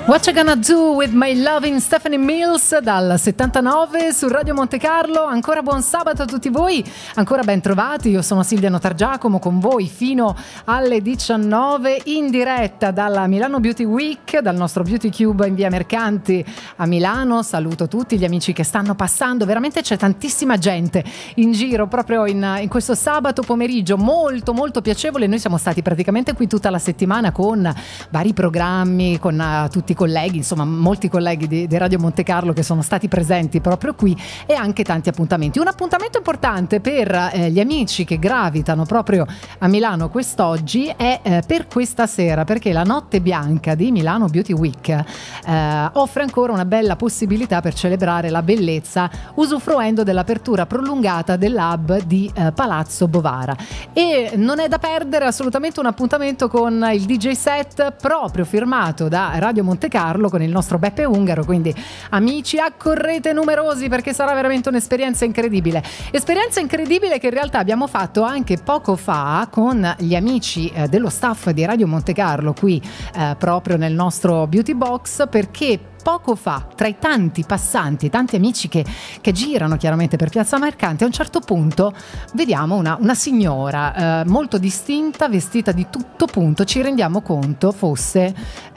What You Gonna Do With My Loving Stephanie Mills dal 79 su Radio Monte Carlo. Ancora buon sabato a tutti voi, ancora ben trovati. Io sono Silvia Notargiacomo con voi fino alle 19 in diretta dalla Milano Beauty Week, dal nostro Beauty Cube in via Mercanti a Milano. Saluto tutti gli amici che stanno passando, veramente c'è tantissima gente in giro proprio in questo sabato pomeriggio molto molto piacevole. Noi siamo stati praticamente qui tutta la settimana con vari programmi, con tutti i colleghi, insomma molti colleghi di Radio Monte Carlo che sono stati presenti proprio qui, e anche tanti appuntamenti. Un appuntamento importante per gli amici che gravitano proprio a Milano quest'oggi è per questa sera, perché la Notte Bianca di Milano Beauty Week offre ancora una bella possibilità per celebrare la bellezza usufruendo dell'apertura prolungata dell'hub di Palazzo Bovara, e non è da perdere assolutamente un appuntamento con il DJ set proprio firmato da Radio Monte Carlo con il nostro Beppe Ungaro. Quindi amici, accorrete numerosi perché sarà veramente un'esperienza incredibile che in realtà abbiamo fatto anche poco fa con gli amici dello staff di Radio Monte Carlo qui proprio nel nostro Beauty Box, perché poco fa, tra i tanti passanti, tanti amici che girano chiaramente per Piazza Mercante, a un certo punto vediamo una signora molto distinta, vestita di tutto punto. Ci rendiamo conto fosse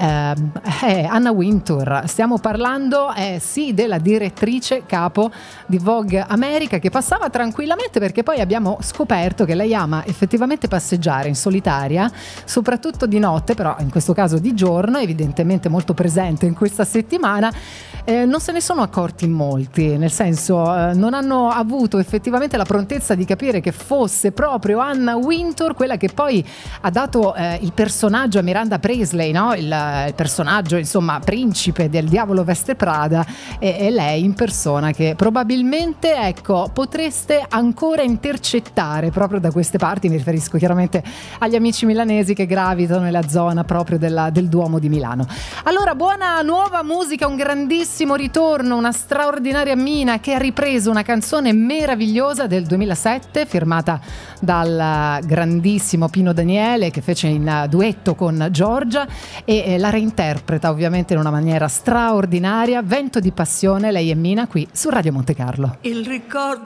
Anna Wintour. Stiamo parlando sì della direttrice capo di Vogue America, che passava tranquillamente, perché poi abbiamo scoperto che lei ama effettivamente passeggiare in solitaria, soprattutto di notte, però in questo caso di giorno, evidentemente molto presente in questa settimana. Non se ne sono accorti in molti, nel senso non hanno avuto effettivamente la prontezza di capire che fosse proprio Anna Wintour quella che poi ha dato il personaggio a Miranda Presley, no? Il personaggio insomma principe del Diavolo Veste Prada, e lei in persona, che probabilmente ecco potreste ancora intercettare proprio da queste parti. Mi riferisco chiaramente agli amici milanesi che gravitano nella zona proprio del Duomo di Milano. Allora, buona nuova musica, un grandissimo ritorno, una straordinaria Mina che ha ripreso una canzone meravigliosa del 2007 firmata dal grandissimo Pino Daniele, che fece in duetto con Giorgia, e la reinterpreta ovviamente in una maniera straordinaria. Vento di passione, lei è Mina qui su Radio Monte Carlo. Il ricordo